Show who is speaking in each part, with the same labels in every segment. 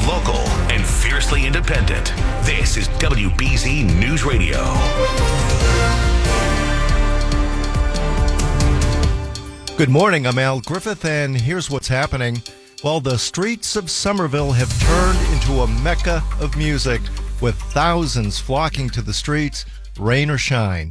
Speaker 1: local, and fiercely independent. This is WBZ News Radio.
Speaker 2: Good morning, I'm Al Griffith, and here's what's happening. Well, the streets of Somerville have turned into a mecca of music, with thousands flocking to the streets, rain or shine.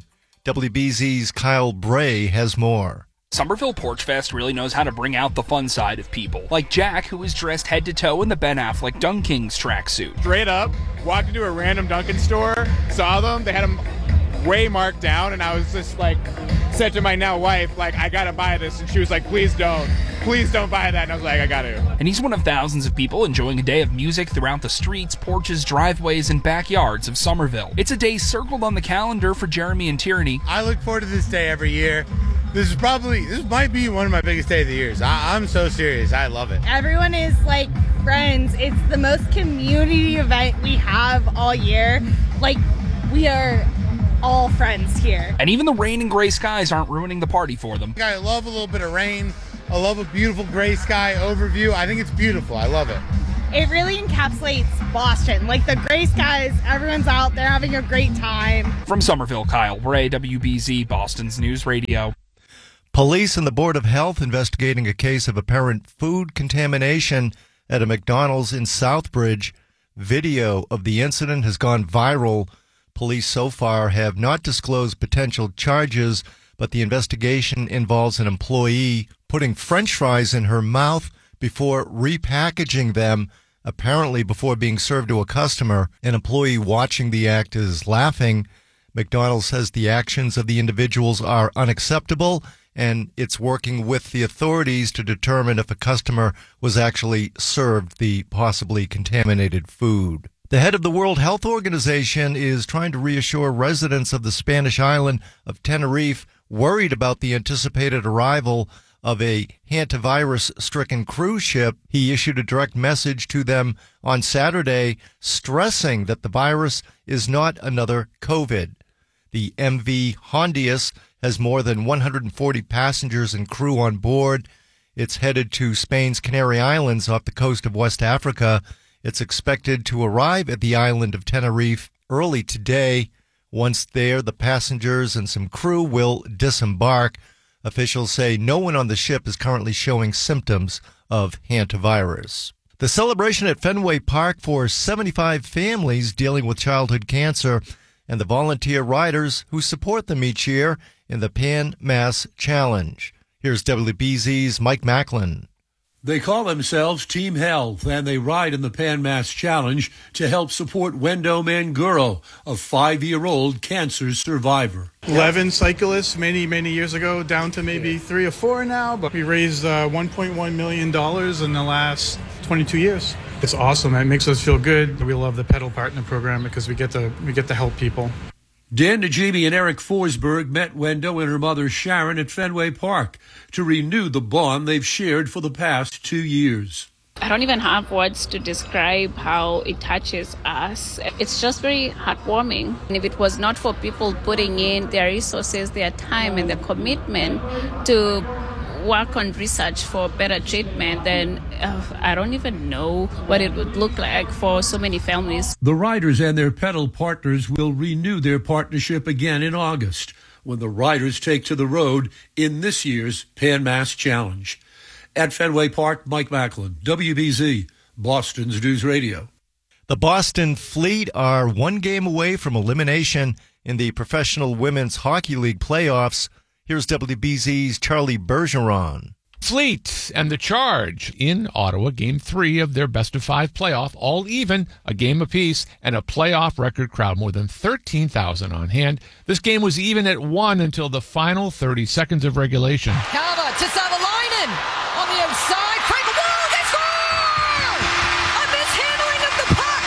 Speaker 2: WBZ's Kyle Bray has more.
Speaker 3: Somerville Porch Fest really knows how to bring out the fun side of people, like Jack, who was dressed head to toe in the Ben Affleck Dunkings tracksuit.
Speaker 4: Straight up, walked into a random Dunkin' store, saw them, they had them way marked down, and I was just like, said to my now wife, like, I gotta buy this, and she was like, please don't buy that, and I was like, I got to.
Speaker 3: And he's one of thousands of people enjoying a day of music throughout the streets, porches, driveways, and backyards of Somerville. It's a day circled on the calendar for Jeremy and Tierney.
Speaker 5: I look forward to this day every year. This might be one of my biggest days of the years. I'm so serious. I love it.
Speaker 6: Everyone is like friends. It's the most community event we have all year. Like, we are all friends here.
Speaker 3: And even the rain and gray skies aren't ruining the party for them.
Speaker 5: I love a little bit of rain. I love a beautiful gray sky overview. I think it's beautiful. I love it.
Speaker 6: It really encapsulates Boston. Like, the gray skies, everyone's out there having a great time.
Speaker 3: From Somerville, Kyle Bray, WBZ, Boston's News Radio.
Speaker 2: Police and the Board of Health investigating a case of apparent food contamination at a McDonald's in Southbridge. Video of the incident has gone viral. Police so far have not disclosed potential charges, but the investigation involves an employee putting French fries in her mouth before repackaging them, apparently before being served to a customer. An employee watching the act is laughing. McDonald's says the actions of the individuals are unacceptable, and it's working with the authorities to determine if a customer was actually served the possibly contaminated food. The head of the World Health Organization is trying to reassure residents of the Spanish island of Tenerife worried about the anticipated arrival of a hantavirus-stricken cruise ship. He issued a direct message to them on Saturday, stressing that the virus is not another COVID. The MV Hondius has more than 140 passengers and crew on board. It's headed to Spain's Canary Islands off the coast of West Africa. It's expected to arrive at the island of Tenerife early today. Once there, the passengers and some crew will disembark. Officials say no one on the ship is currently showing symptoms of hantavirus. The celebration at Fenway Park for 75 families dealing with childhood cancer and the volunteer riders who support them each year in the Pan Mass Challenge. Here's WBZ's Mike Macklin.
Speaker 7: They call themselves Team Health, and they ride in the Pan Mass Challenge to help support Wendo Manguro, a 5-year-old cancer survivor.
Speaker 4: 11 cyclists many years ago, down to maybe 3 or 4 now, but we raised $1.1 million in the last 22 years. It's awesome. It makes us feel good. We love the Pedal Partner program because we get to help people.
Speaker 7: Dan Najimi and Eric Forsberg met Wendo and her mother Sharon at Fenway Park to renew the bond they've shared for the past 2 years.
Speaker 8: I don't even have words to describe how it touches us. It's just very heartwarming. And if it was not for people putting in their resources, their time, and their commitment to work on research for better treatment, then I don't even know what it would look like for so many families.
Speaker 7: The riders and their pedal partners will renew their partnership again in August when the riders take to the road in this year's Pan Mass Challenge. At Fenway Park, Mike Macklin, WBZ, Boston's News Radio.
Speaker 2: The Boston Fleet are 1 game away from elimination in the Professional Women's Hockey League playoffs. Here's WBZ's Charlie Bergeron.
Speaker 9: Fleet and the Charge in Ottawa, Game 3 of their best-of-5 playoff, all even, a game apiece, and a playoff record crowd, more than 13,000 on hand. This game was even at 1 until the final 30 seconds of regulation.
Speaker 10: Carver to Savalainen on the outside. Frank, whoa, they score! A mishandling of the puck.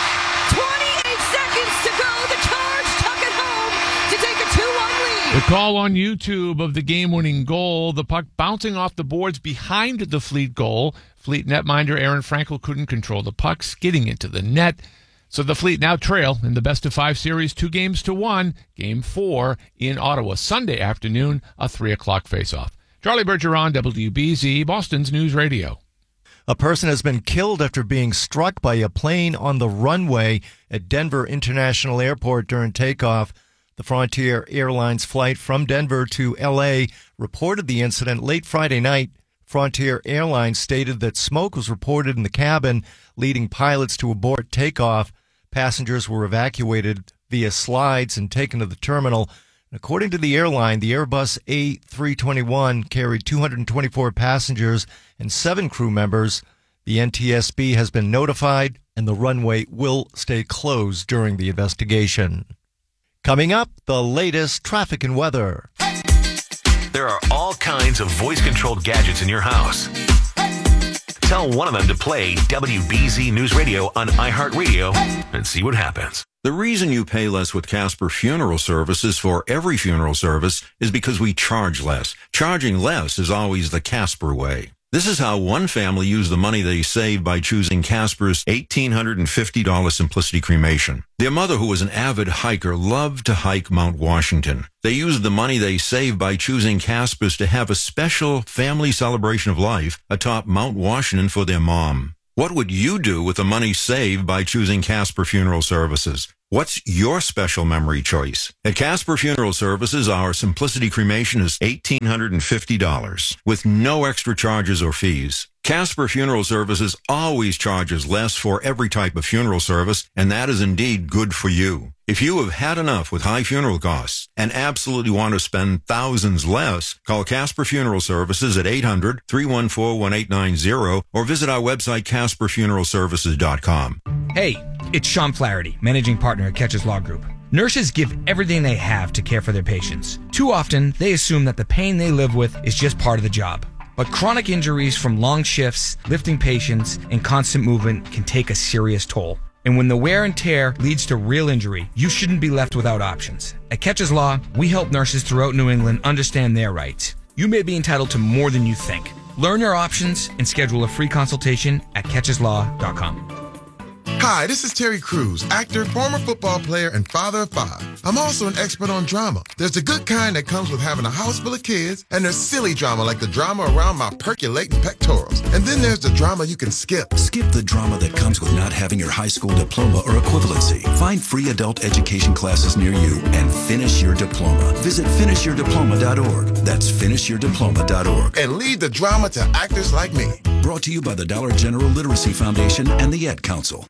Speaker 10: 28 seconds to go. The Charge tuck it home to take a 2-1 lead.
Speaker 9: The call on YouTube of the game-winning goal, the puck bouncing off the boards behind the Fleet goal. Fleet netminder Aaron Frankel couldn't control the puck, skidding into the net. So the Fleet now trail in the best-of-5 series 2-1, Game 4 in Ottawa, Sunday afternoon, a 3 o'clock face-off. Charlie Bergeron, WBZ, Boston's News Radio.
Speaker 2: A person has been killed after being struck by a plane on the runway at Denver International Airport during takeoff. The Frontier Airlines flight from Denver to L.A. reported the incident late Friday night. Frontier Airlines stated that smoke was reported in the cabin, leading pilots to abort takeoff. Passengers were evacuated via slides and taken to the terminal. According to the airline, the Airbus A321 carried 224 passengers and 7 crew members. The NTSB has been notified, and the runway will stay closed during the investigation. Coming up, the latest traffic and weather.
Speaker 1: There are all kinds of voice-controlled gadgets in your house. Tell one of them to play WBZ News Radio on iHeartRadio and see what happens.
Speaker 11: The reason you pay less with Casper Funeral Services for every funeral service is because we charge less. Charging less is always the Casper way. This is how one family used the money they saved by choosing Casper's $1,850 Simplicity Cremation. Their mother, who was an avid hiker, loved to hike Mount Washington. They used the money they saved by choosing Casper's to have a special family celebration of life atop Mount Washington for their mom. What would you do with the money saved by choosing Casper Funeral Services? What's your special memory choice? At Casper Funeral Services, our Simplicity Cremation is $1,850 with no extra charges or fees. Casper Funeral Services always charges less for every type of funeral service, and that is indeed good for you. If you have had enough with high funeral costs and absolutely want to spend thousands less, call Casper Funeral Services at 800-314-1890 or visit our website, CasperFuneralServices.com.
Speaker 12: Hey, it's Sean Flaherty, managing partner at Catches Law Group. Nurses give everything they have to care for their patients. Too often, they assume that the pain they live with is just part of the job. But chronic injuries from long shifts, lifting patients, and constant movement can take a serious toll. And when the wear and tear leads to real injury, you shouldn't be left without options. At Catches Law, we help nurses throughout New England understand their rights. You may be entitled to more than you think. Learn your options and schedule a free consultation at catcheslaw.com.
Speaker 13: Hi, this is Terry Crews, actor, former football player, and father of 5. I'm also an expert on drama. There's the good kind that comes with having a house full of kids, and there's silly drama like the drama around my percolating pectorals. And then there's the drama you can skip.
Speaker 14: Skip the drama that comes with not having your high school diploma or equivalency. Find free adult education classes near you and finish your diploma. Visit finishyourdiploma.org. That's finishyourdiploma.org.
Speaker 13: And leave the drama to actors like me.
Speaker 14: Brought to you by the Dollar General Literacy Foundation and the Ed Council.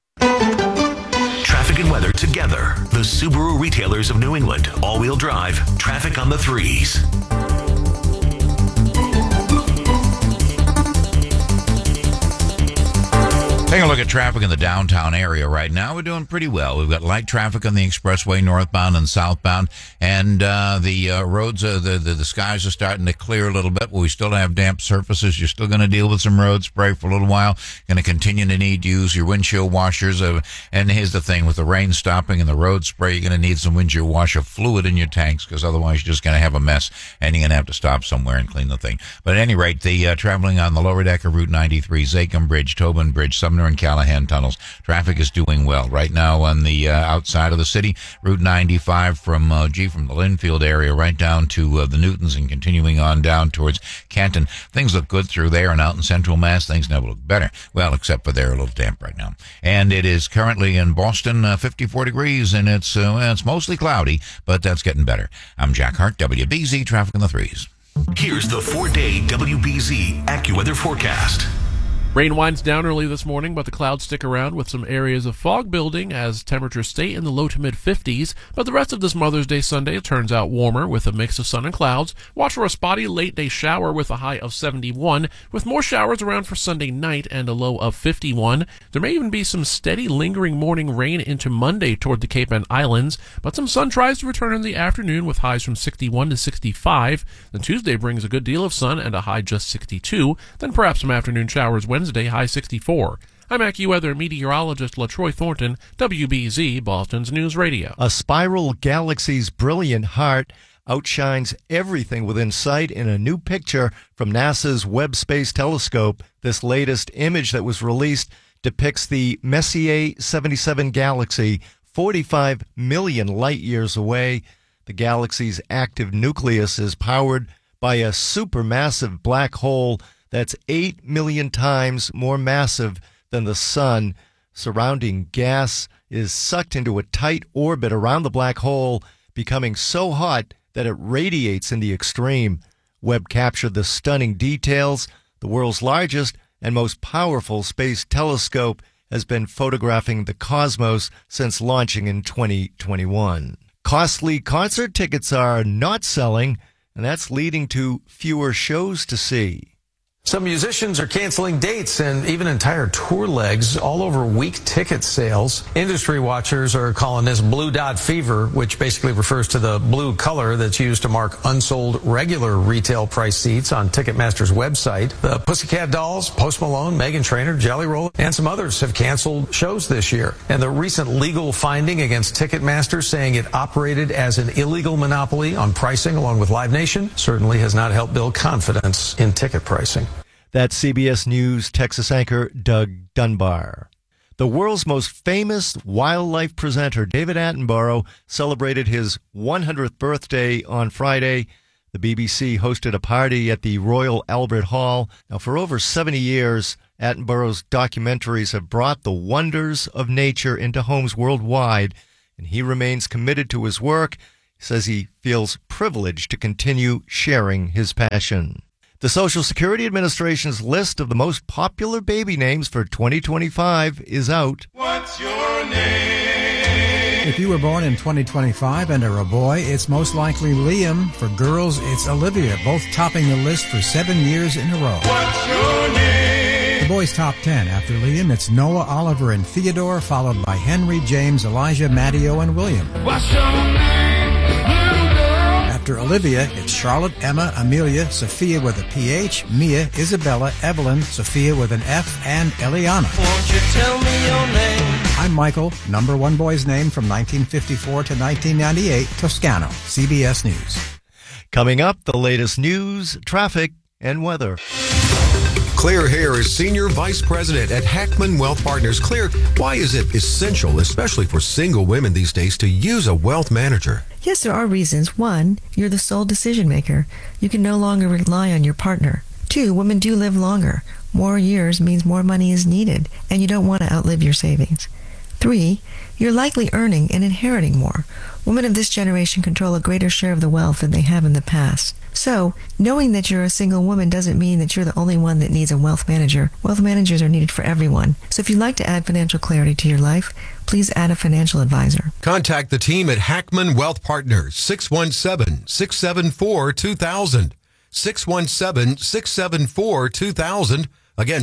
Speaker 1: Traffic and weather together. The Subaru retailers of New England. All-wheel drive. Traffic on the 3s.
Speaker 15: Taking a look at traffic in the downtown area right now. We're doing pretty well. We've got light traffic on the expressway northbound and southbound, and the roads, the skies are starting to clear a little bit, but we still have damp surfaces. You're still going to deal with some road spray for a little while. Going to continue to need to use your windshield washers. And here's the thing, with the rain stopping and the road spray, you're going to need some windshield washer fluid in your tanks, because otherwise you're just going to have a mess, and you're going to have to stop somewhere and clean the thing. But at any rate, the traveling on the lower deck of Route 93, Zachem Bridge, Tobin Bridge, Sumner and Callahan tunnels. Traffic is doing well right now on the outside of the city. Route 95 from the Linfield area right down to the Newtons and continuing on down towards Canton. Things look good through there, and out in Central Mass, things never look better. Well, except for they're a little damp right now. And it is currently in Boston 54 degrees, and it's mostly cloudy, but that's getting better. I'm Jack Hart, WBZ Traffic on the 3s.
Speaker 1: Here's the 4-day WBZ AccuWeather forecast.
Speaker 16: Rain winds down early this morning, but the clouds stick around with some areas of fog building as temperatures stay in the low to mid-50s. But the rest of this Mother's Day Sunday turns out warmer with a mix of sun and clouds. Watch for a spotty late-day shower with a high of 71, with more showers around for Sunday night and a low of 51. There may even be some steady, lingering morning rain into Monday toward the Cape and Islands, but some sun tries to return in the afternoon with highs from 61 to 65. Then Tuesday brings a good deal of sun and a high just 62. Then perhaps some afternoon showers Wednesday, high 64. I'm AccuWeather meteorologist LaTroy Thornton, WBZ, Boston's News Radio.
Speaker 2: A spiral galaxy's brilliant heart outshines everything within sight in a new picture from NASA's Webb Space Telescope. This latest image that was released depicts the Messier 77 galaxy, 45 million light years away. The galaxy's active nucleus is powered by a supermassive black hole That's 8 million times more massive than the sun. Surrounding gas is sucked into a tight orbit around the black hole, becoming so hot that it radiates in the extreme. Webb captured the stunning details. The world's largest and most powerful space telescope has been photographing the cosmos since launching in 2021. Costly concert tickets are not selling, and that's leading to fewer shows to see.
Speaker 17: Some musicians are canceling dates and even entire tour legs, all over weak ticket sales. Industry watchers are calling this blue dot fever, which basically refers to the blue color that's used to mark unsold regular retail price seats on Ticketmaster's website. The Pussycat Dolls, Post Malone, Meghan Trainor, Jelly Roll, and some others have canceled shows this year. And the recent legal finding against Ticketmaster, saying it operated as an illegal monopoly on pricing along with Live Nation, certainly has not helped build confidence in ticket pricing.
Speaker 2: That's CBS News Texas anchor Doug Dunbar. The world's most famous wildlife presenter, David Attenborough, celebrated his 100th birthday on Friday. The BBC hosted a party at the Royal Albert Hall. Now, for over 70 years, Attenborough's documentaries have brought the wonders of nature into homes worldwide, and he remains committed to his work. He says he feels privileged to continue sharing his passion. The Social Security Administration's list of the most popular baby names for 2025 is out.
Speaker 18: What's your name? If you were born in 2025 and are a boy, it's most likely Liam. For girls, it's Olivia, both topping the list for 7 years in a row.
Speaker 10: What's your name?
Speaker 18: The boys' top 10. After Liam, it's Noah, Oliver, and Theodore, followed by Henry, James, Elijah, Matteo, and William.
Speaker 10: What's your name?
Speaker 18: After Olivia, it's Charlotte, Emma, Amelia, Sophia with a PH, Mia, Isabella, Evelyn, Sophia with an F, and Eliana.
Speaker 10: Won't you tell me your name?
Speaker 18: I'm Michael, number one boy's name from 1954 to 1998, Toscano, CBS News.
Speaker 2: Coming up, the latest news, traffic, and weather.
Speaker 19: Claire Hare is Senior Vice President at Hackman Wealth Partners. Claire, why is it essential, especially for single women these days, to use a wealth manager?
Speaker 20: Yes, there are reasons. 1, you're the sole decision maker. You can no longer rely on your partner. 2, women do live longer. More years means more money is needed, and you don't want to outlive your savings. 3, you're likely earning and inheriting more. Women of this generation control a greater share of the wealth than they have in the past. So, knowing that you're a single woman doesn't mean that you're the only one that needs a wealth manager. Wealth managers are needed for everyone. So if you'd like to add financial clarity to your life, please add a financial advisor.
Speaker 19: Contact the team at Hackman Wealth Partners, 617-674-2000. 617-674-2000. Again,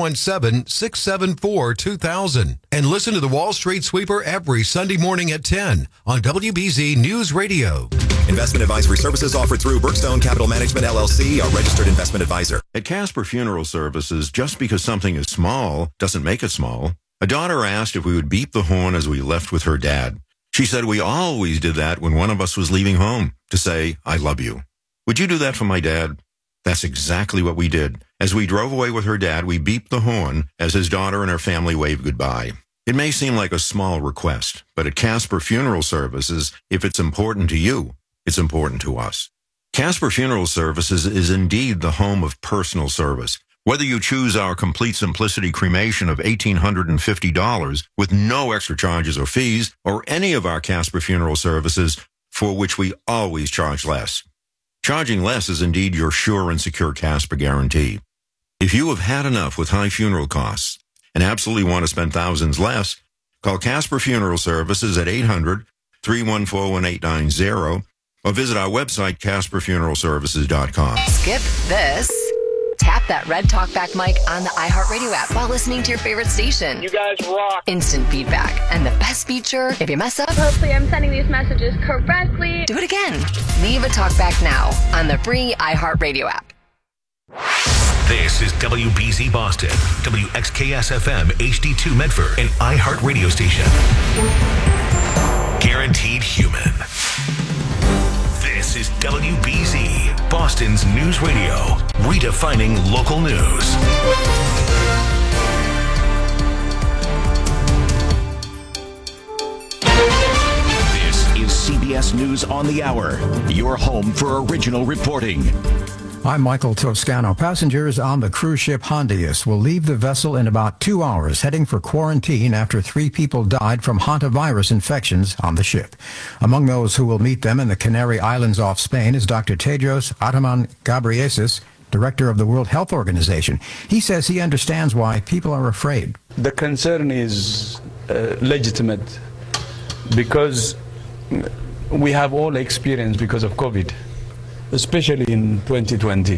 Speaker 19: 617-674-2000. And listen to the Wall Street Sweeper every Sunday morning at 10 on WBZ News Radio.
Speaker 21: Investment advisory services offered through Brookstone Capital Management, LLC, a registered investment advisor.
Speaker 11: At Casper Funeral Services, just because something is small doesn't make it small. A daughter asked if we would beep the horn as we left with her dad. She said we always did that when one of us was leaving home, to say, I love you. Would you do that for my dad? That's exactly what we did. As we drove away with her dad, we beeped the horn as his daughter and her family waved goodbye. It may seem like a small request, but at Casper Funeral Services, if it's important to you, it's important to us. Casper Funeral Services is indeed the home of personal service. Whether you choose our Complete Simplicity cremation of $1,850 with no extra charges or fees, or any of our Casper Funeral Services, for which we always charge less. Charging less is indeed your sure and secure Casper guarantee. If you have had enough with high funeral costs and absolutely want to spend thousands less, call Casper Funeral Services at 800-314-1890 or visit our website, CasperFuneralServices.com.
Speaker 22: Skip this. Tap that red talkback mic on the iHeartRadio app while listening to your favorite station.
Speaker 23: You guys rock.
Speaker 22: Instant feedback. And the best feature, if you mess up,
Speaker 6: Hopefully I'm sending these messages correctly.
Speaker 22: do it again. Leave a talkback now on the free iHeartRadio app.
Speaker 1: This is WBZ Boston, WXKS-FM HD2 Medford, an iHeart radio station. Guaranteed human. This is WBZ, Boston's news radio, redefining local news.
Speaker 24: This is CBS News on the Hour, your home for original reporting.
Speaker 18: I'm Michael Toscano. Passengers on the cruise ship Hondius will leave the vessel in about 2 hours, heading for quarantine after 3 people died from hantavirus infections on the ship. Among those who will meet them in the Canary Islands off Spain is Dr. Tedros Adhanom Ghebreyesus, director of the World Health Organization. He says he understands why people are afraid.
Speaker 3: The concern is legitimate because we have all experience because of COVID, especially in 2020.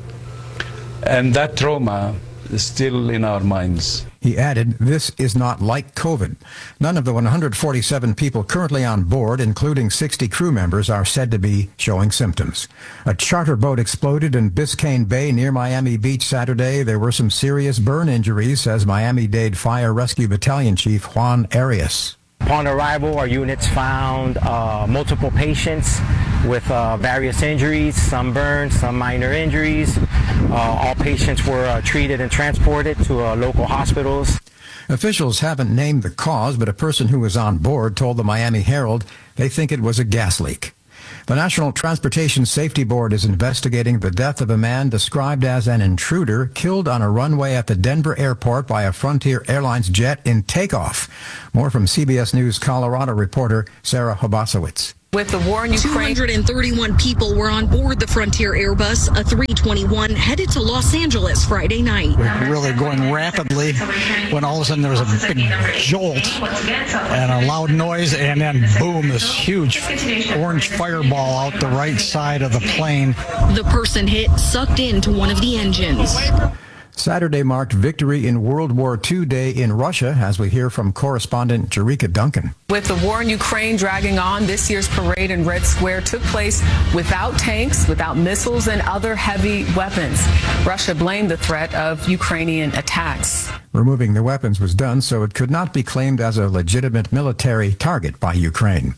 Speaker 3: And that trauma is still in our minds.
Speaker 18: He added, this is not like COVID. None of the 147 people currently on board, including 60 crew members, are said to be showing symptoms. A charter boat exploded in Biscayne Bay near Miami Beach Saturday. There were some serious burn injuries, says Miami-Dade Fire Rescue Battalion Chief Juan Arias.
Speaker 5: Upon arrival, our units found multiple patients with various injuries, some burns, some minor injuries. All patients were treated and transported to local hospitals.
Speaker 18: Officials haven't named the cause, but a person who was on board told the Miami Herald they think it was a gas leak. The National Transportation Safety Board is investigating the death of a man described as an intruder killed on a runway at the Denver airport by a Frontier Airlines jet in takeoff. More from CBS News Colorado reporter Sarah Hobasowitz.
Speaker 23: With the war in Ukraine, 231 people were on board the Frontier Airbus, a 321, headed to Los Angeles Friday night.
Speaker 24: We're really going rapidly when all of a sudden there was a big jolt and a loud noise, and then boom, this huge orange fireball out the right side of the plane.
Speaker 23: The person hit sucked into one of the engines.
Speaker 18: Saturday marked Victory in World War II Day in Russia, as we hear from correspondent Jerika Duncan.
Speaker 23: With the war in Ukraine dragging on, this year's parade in Red Square took place without tanks, without missiles, and other heavy weapons. Russia blamed the threat of Ukrainian attacks.
Speaker 18: Removing the weapons was done so it could not be claimed as a legitimate military target by Ukraine.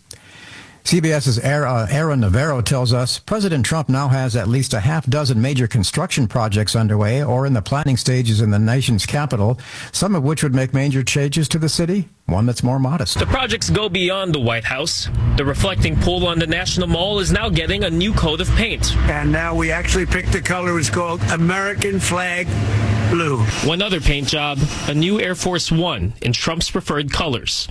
Speaker 18: CBS's Aaron Navarro tells us President Trump now has at least a half dozen major construction projects underway or in the planning stages in the nation's capital, some of which would make major changes to the city, one that's more modest.
Speaker 25: The projects go beyond the White House. The reflecting pool on the National Mall is now getting a new coat of paint.
Speaker 26: And now we actually picked a color. It's called American Flag Blue.
Speaker 25: One other paint job, a new Air Force One in Trump's preferred colors.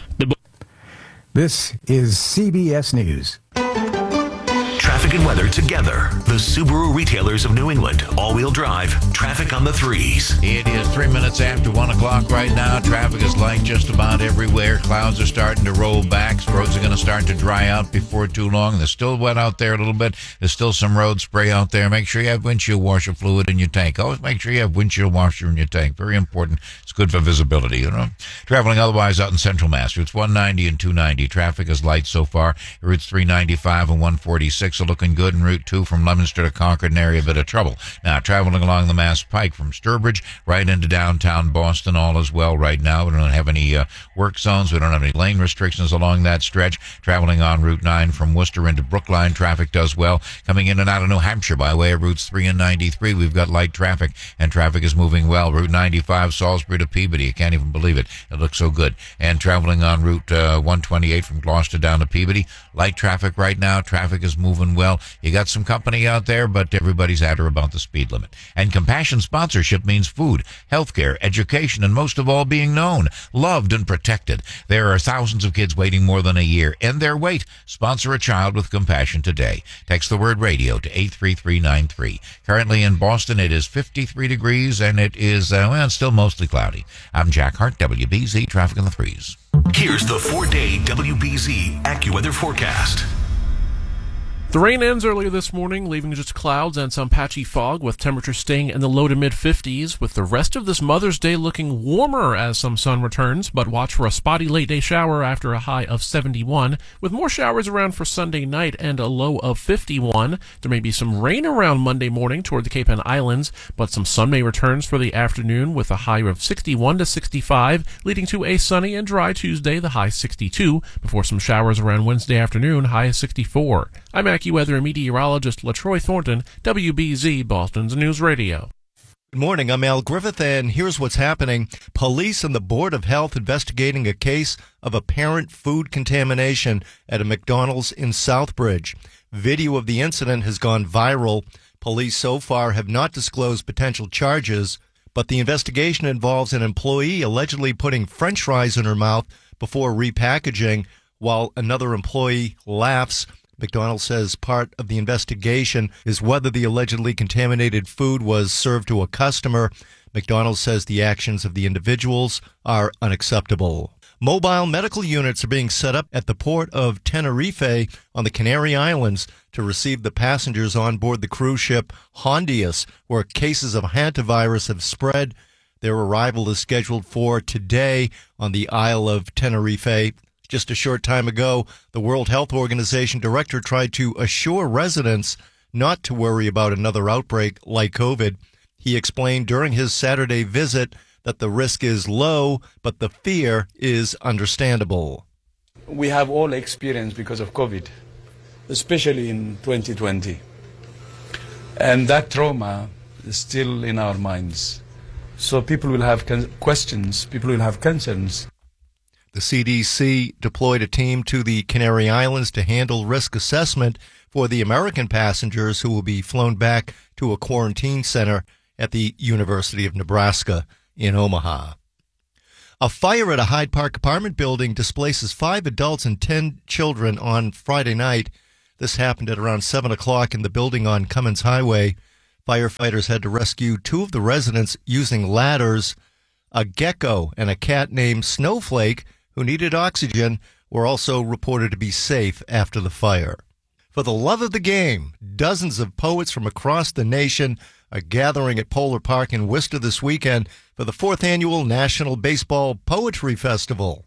Speaker 18: This is CBS News.
Speaker 1: Traffic and weather together. The Subaru retailers of New England. All-wheel drive. Traffic on the 3s.
Speaker 15: It is 3 minutes after 1 o'clock right now. Traffic is light just about everywhere. Clouds are starting to roll back. Roads are going to start to dry out before too long. They're still wet out there a little bit. There's still some road spray out there. Make sure you have windshield washer fluid in your tank. Always make sure you have windshield washer in your tank. Very important. It's good for visibility, you know. Traveling otherwise out in Central Mass. Routes 190 and 290. Traffic is light so far. Routes 395 and 146 are looking good. And Route 2 from Leominster to Concord, an area, a bit of trouble. Now, traveling along the Mass Pike from Sturbridge right into downtown Boston, all is well right now. We don't have any work zones. We don't have any lane restrictions along that stretch. Traveling on Route 9 from Worcester into Brookline, traffic does well. Coming in and out of New Hampshire by way of Routes 3 and 93, we've got light traffic, and traffic is moving well. Route 95, Salisbury to Peabody. I can't even believe it. It looks so good. And traveling on Route 128 from Gloucester down to Peabody, light traffic right now. Traffic is moving well. You got some company out there, but everybody's at or about the speed limit. And Compassion sponsorship means food, healthcare, education, and most of all, being known, loved, and protected. There are thousands of kids waiting more than a year, and their wait. Sponsor a child with Compassion today. Text the word radio to 83393. Currently in Boston, it is 53 degrees, and it is, it's still mostly cloudy. I'm Jack Hart, WBZ Traffic on the 3s.
Speaker 1: Here's the 4-day WBZ AccuWeather forecast.
Speaker 16: The rain ends earlier this morning, leaving just clouds and some patchy fog, with temperatures staying in the low to mid-50s, with the rest of this Mother's Day looking warmer as some sun returns, but watch for a spotty late-day shower after a high of 71, with more showers around for Sunday night and a low of 51. There may be some rain around Monday morning toward the Cape Ann Islands, but some sun may return for the afternoon with a high of 61 to 65, leading to a sunny and dry Tuesday, the high 62, before some showers around Wednesday afternoon, high 64. I'm AccuWeather meteorologist LaTroy Thornton, WBZ Boston's News Radio.
Speaker 2: Good morning, I'm Al Griffith, and here's what's happening. Police and the Board of Health investigating a case of apparent food contamination at a McDonald's in Southbridge. Video of the incident has gone viral. Police so far have not disclosed potential charges, but the investigation involves an employee allegedly putting French fries in her mouth before repackaging while another employee laughs. McDonald's says part of the investigation is whether the allegedly contaminated food was served to a customer. McDonald's says the actions of the individuals are unacceptable. Mobile medical units are being set up at the port of Tenerife on the Canary Islands to receive the passengers on board the cruise ship Hondias, where cases of hantavirus have spread. Their arrival is scheduled for today on the Isle of Tenerife. Just a short time ago, the World Health Organization director tried to assure residents not to worry about another outbreak like COVID. He explained during his Saturday visit that the risk is low, but the fear is understandable.
Speaker 3: We have all experienced because of COVID, especially in 2020. And that trauma is still in our minds. So people will have questions, people will have concerns.
Speaker 2: The CDC deployed a team to the Canary Islands to handle risk assessment for the American passengers who will be flown back to a quarantine center at the University of Nebraska in Omaha. A fire at a Hyde Park apartment building displaces 5 adults and 10 children on Friday night. This happened at around 7 o'clock in the building on Cummins Highway. Firefighters had to rescue 2 of the residents using ladders. A gecko and a cat named Snowflake, who needed oxygen, were also reported to be safe after the fire. For the love of the game, dozens of poets from across the nation are gathering at Polar Park in Worcester this weekend for the 4th annual National Baseball Poetry Festival.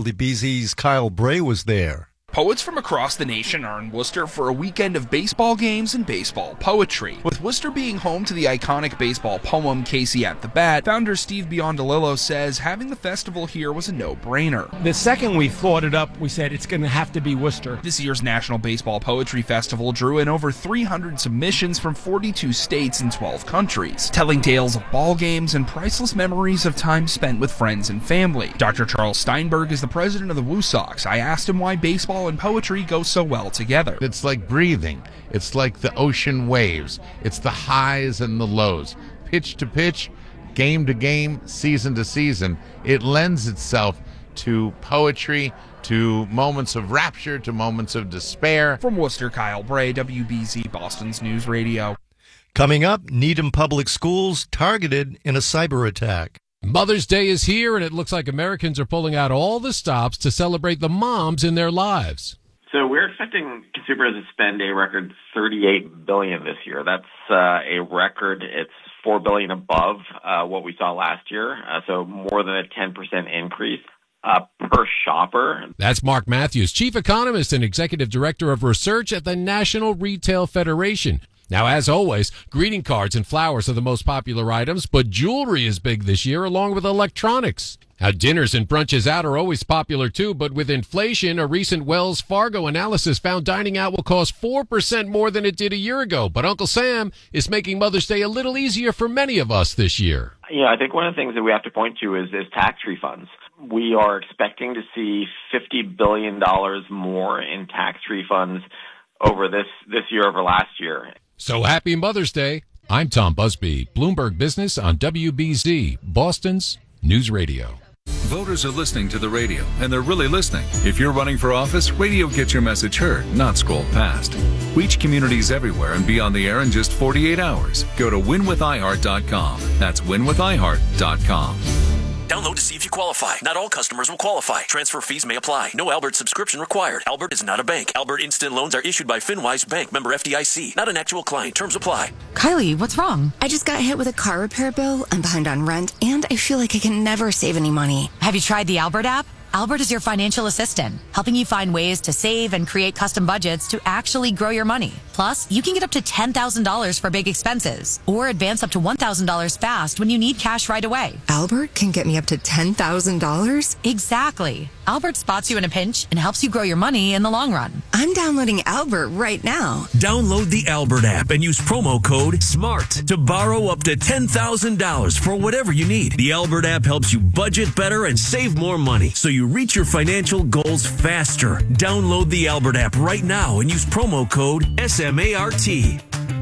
Speaker 2: WBZ's Kyle Bray was there.
Speaker 4: Poets from across the nation are in Worcester for a weekend of baseball games and baseball poetry. With Worcester being home to the iconic baseball poem Casey at the Bat, founder Steve Biondolillo says having the festival here was a no-brainer.
Speaker 7: The second we thought it up, we said it's going to have to be Worcester.
Speaker 4: This year's National Baseball Poetry Festival drew in over 300 submissions from 42 states and 12 countries, telling tales of ball games and priceless memories of time spent with friends and family. Dr. Charles Steinberg is the president of the Woo Sox. I asked him why baseball and poetry go so well together.
Speaker 8: It's like breathing. It's like the ocean waves. It's the highs and the lows. Pitch to pitch, game to game, season to season. It lends itself to poetry, to moments of rapture, to moments of despair.
Speaker 4: From Worcester, Kyle Bray, WBZ Boston's News Radio.
Speaker 2: Coming up, Needham Public Schools targeted in a cyber attack.
Speaker 9: Mother's Day is here, and it looks like Americans are pulling out all the stops to celebrate the moms in their lives.
Speaker 12: So we're expecting consumers to spend a record $38 billion this year. That's a record. It's $4 billion above what we saw last year, so more than a 10% increase per shopper.
Speaker 9: That's Mark Matthews, chief economist and executive director of research at the National Retail Federation. Now, as always, greeting cards and flowers are the most popular items, but jewelry is big this year, along with electronics. Now, dinners and brunches out are always popular, too, but with inflation, a recent Wells Fargo analysis found dining out will cost 4% more than it did a year ago. But Uncle Sam is making Mother's Day a little easier for many of us this year.
Speaker 12: Yeah, I think one of the things that we have to point to is tax refunds. We are expecting to see $50 billion more in tax refunds over this year over last year.
Speaker 9: So happy Mother's Day. I'm Tom Busby, Bloomberg Business on WBZ, Boston's News Radio.
Speaker 13: Voters are listening to the radio, and they're really listening. If you're running for office, radio gets your message heard, not scrolled past. Reach communities everywhere and be on the air in just 48 hours. Go to winwithiheart.com. That's winwithiheart.com.
Speaker 27: Download to see if you qualify. Not all customers will qualify. Transfer fees may apply. No Albert subscription required. Albert is not a bank. Albert Instant Loans are issued by FinWise Bank, member FDIC. Not an actual client. Terms apply.
Speaker 28: Kylie, what's wrong? I just got hit with a car repair bill. I'm behind on rent, and I feel like I can never save any money.
Speaker 29: Have you tried the Albert app? Albert is your financial assistant, helping you find ways to save and create custom budgets to actually grow your money. Plus, you can get up to $10,000 for big expenses or advance up to $1,000 fast when you need cash right away.
Speaker 28: Albert can get me up to $10,000?
Speaker 29: Exactly. Albert spots you in a pinch and helps you grow your money in the long run.
Speaker 28: I'm downloading Albert right now.
Speaker 30: Download the Albert app and use promo code SMART to borrow up to $10,000 for whatever you need. The Albert app helps you budget better and save more money, so you reach your financial goals faster. Download the Albert app right now and use promo code SMART.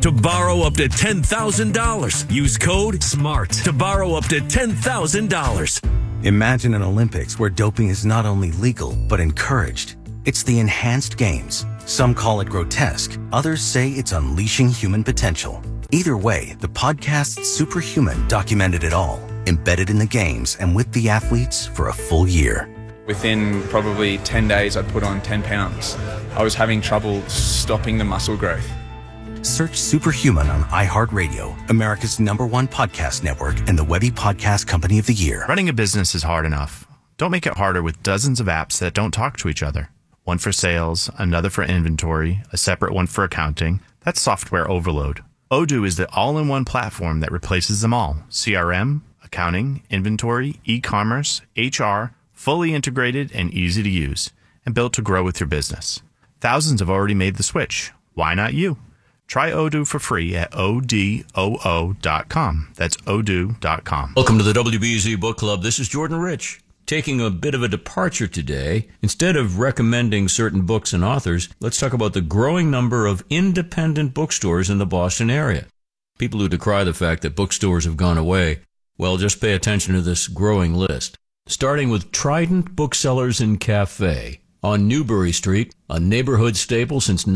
Speaker 30: to borrow up to $10,000. Use code SMART to borrow up to $10,000.
Speaker 5: Imagine an Olympics where doping is not only legal, but encouraged. It's the enhanced games. Some call it grotesque. Others say it's unleashing human potential. Either way, the podcast Superhuman documented it all, embedded in the games and with the athletes for a full year.
Speaker 6: Within probably 10 days, I'd put on 10 pounds. I was having trouble stopping the muscle growth.
Speaker 5: Search Superhuman on iHeartRadio, America's #1 podcast network and the Webby Podcast Company of the Year.
Speaker 10: Running a business is hard enough. Don't make it harder with dozens of apps that don't talk to each other. One for sales, another for inventory, a separate one for accounting. That's software overload. Odoo is the all-in-one platform that replaces them all. CRM, accounting, inventory, e-commerce, HR, fully integrated and easy to use, and built to grow with your business. Thousands have already made the switch. Why not you? Try Odoo for free at odoo.com. That's odoo.com.
Speaker 11: Welcome to the WBZ Book Club. This is Jordan Rich. Taking a bit of a departure today. Instead of recommending certain books and authors, let's talk about the growing number of independent bookstores in the Boston area. People who decry the fact that bookstores have gone away, well, just pay attention to this growing list. Starting with Trident Booksellers and Cafe on Newbury Street, a neighborhood staple since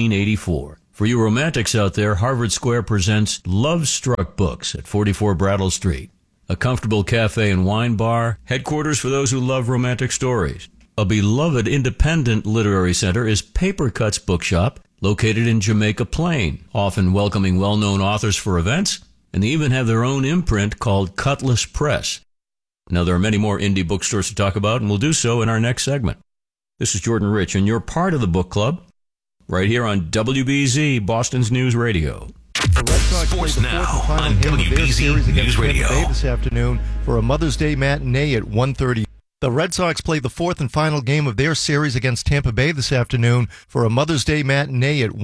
Speaker 11: 1984. For you romantics out there, Harvard Square presents Love Struck Books at 44 Brattle Street. A comfortable cafe and wine bar, headquarters for those who love romantic stories. A beloved independent literary center is Paper Cuts Bookshop, located in Jamaica Plain, often welcoming well-known authors for events, and they even have their own imprint called Cutlass Press. Now, there are many more indie bookstores to talk about, and we'll do so in our next segment. This is Jordan Rich, and you're part of the book club right here on WBZ, Boston's News Radio.
Speaker 2: The Red Sox
Speaker 1: Sports
Speaker 2: played the
Speaker 1: now
Speaker 2: fourth and final
Speaker 1: on
Speaker 2: game of their
Speaker 1: WBZ
Speaker 2: series against
Speaker 1: News Radio.
Speaker 2: Tampa Bay this afternoon for a Mother's Day matinee at 1:30. The Red Sox played the fourth and final game of their series against Tampa Bay this afternoon for a Mother's Day matinee at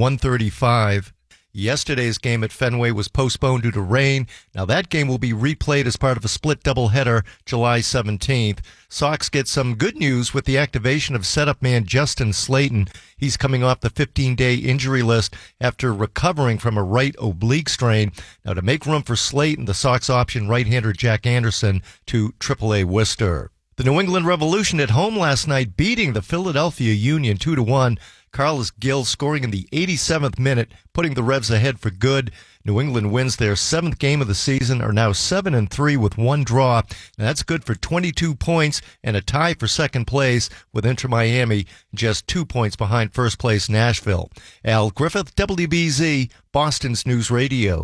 Speaker 2: 1:35. Yesterday's game at Fenway was postponed due to rain. Now that game will be replayed as part of a split doubleheader July 17th. Sox get some good news with the activation of setup man Justin Slayton. He's coming off the 15-day injury list after recovering from a right oblique strain. Now to make room for Slayton, the Sox option right-hander Jack Anderson to AAA Worcester. The New England Revolution at home last night beating the Philadelphia Union 2-1. Carlos Gil scoring in the 87th minute, putting the Revs ahead for good. New England wins their 7th game of the season, are now 7-3 with one draw. And that's good for 22 points and a tie for second place with Inter Miami just 2 points behind first place Nashville. Al Griffith, WBZ, Boston's News Radio.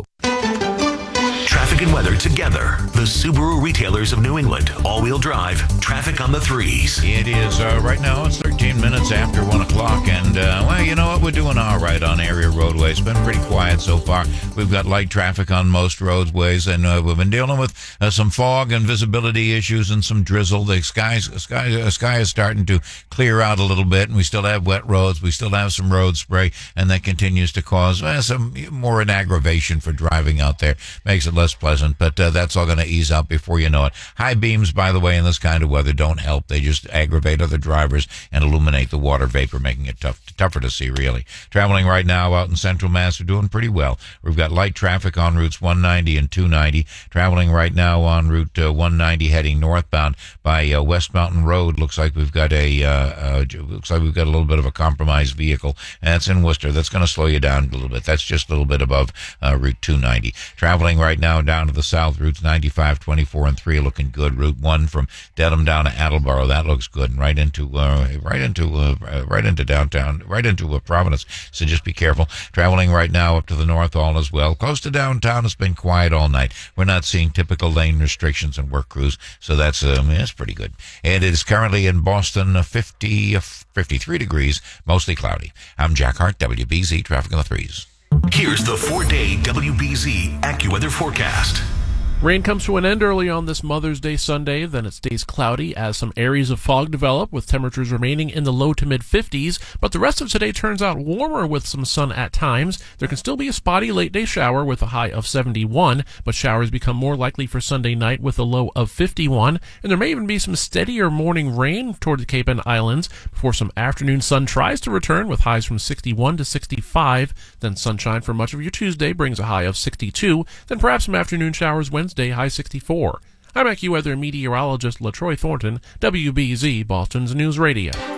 Speaker 1: Traffic and weather together. The Subaru retailers of New England. All-wheel drive. Traffic on the threes.
Speaker 15: It is right now. It's 13 minutes after 1 o'clock, and well, you know what? We're doing all right on area roadways. It's been pretty quiet so far. We've got light traffic on most roadways, and we've been dealing with some fog and visibility issues and some drizzle. The sky is starting to clear out a little bit, and we still have wet roads. We still have some road spray, and that continues to cause some more an aggravation for driving out there. Makes it less pleasant, but that's all going to ease out before you know it. High beams, by the way, in this kind of weather don't help. They just aggravate other drivers and illuminate the water vapor, making it tougher to see, really. Traveling right now out in Central Mass, we're doing pretty well. We've got light traffic on routes 190 and 290. Traveling right now on route 190 heading northbound by West Mountain Road. Looks like we've got a little bit of a compromised vehicle, and that's in Worcester. That's going to slow you down a little bit. That's just a little bit above route 290. Traveling right now down to the south, routes 95, 24, and 3 looking good. Route 1 from Dedham down to Attleboro, that looks good, and right into downtown, right into Providence. So just be careful. Traveling right now up to the north, all as well. Close to downtown, it's been quiet all night. We're not seeing typical lane restrictions and work crews, so that's pretty good. And it is currently in Boston 53 degrees, mostly cloudy. I'm Jack Hart, WBZ Traffic on the Threes.
Speaker 1: Here's the 4-day WBZ AccuWeather forecast.
Speaker 16: Rain comes to an end early on this Mother's Day Sunday, then it stays cloudy as some areas of fog develop, with temperatures remaining in the low to mid-50s, but the rest of today turns out warmer with some sun at times. There can still be a spotty late-day shower with a high of 71, but showers become more likely for Sunday night with a low of 51, and there may even be some steadier morning rain toward the Cape and Islands before some afternoon sun tries to return with highs from 61 to 65, then sunshine for much of your Tuesday brings a high of 62, then perhaps some afternoon showers Wednesday, high 64. I'm AccuWeather meteorologist LaTroy Thornton, WBZ Boston's News Radio.